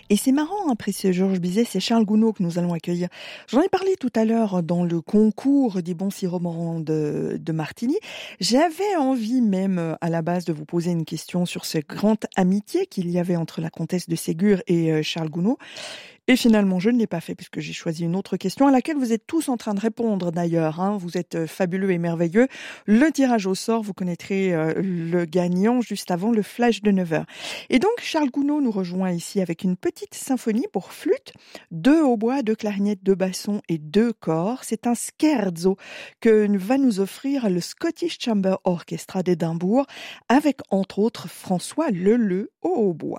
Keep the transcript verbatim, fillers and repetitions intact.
Et c'est marrant, après ce Georges Bizet, c'est Charles Gounod que nous allons accueillir. J'en ai parlé tout à l'heure dans le concours des bons siromorants de, de Martigny. J'avais envie même euh, à la base de vous poser une question sur cette grande amitié qu'il y avait entre la comtesse de Ségur et euh, Charles Gounod. Et finalement, je ne l'ai pas fait puisque j'ai choisi une autre question à laquelle vous êtes tous en train de répondre d'ailleurs. Hein. Vous êtes euh, fabuleux et merveilleux. Le tirage au sort, vous connaîtrez euh, le gagnant juste avant le flash de neuf heures. Et donc, Charles Gounod nous rejoint ici avec une petite symphonie pour flûte, deux hautbois, deux clarinettes, deux bassons et deux corps. C'est un scherzo que va nous offrir le Scottish Chamber Orchestra d'Édimbourg avec entre autres François Leleu au hautbois.